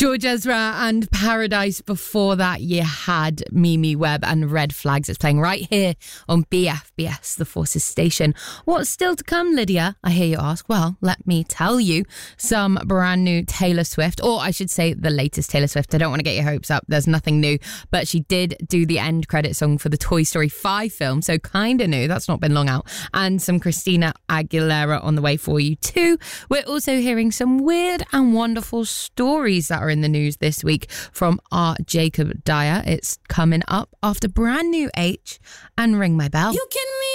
George Ezra and Paradise. Before that, you had Mimi Webb and Red Flags. It's playing right here on BFBS, the Forces station. What's still to come, Lydia? I hear you ask. Well, let me tell you. Some brand new Taylor Swift, or I should say the latest Taylor Swift. I don't want to get your hopes up. There's nothing new, but she did do the end credit song for the Toy Story 5 film, so kind of new. That's not been long out. And some Christina Aguilera on the way for you too. We're also hearing some weird and wonderful stories that are in the news this week from our Jacob Dyer. It's coming up after brand new H and Ring My Bell. You can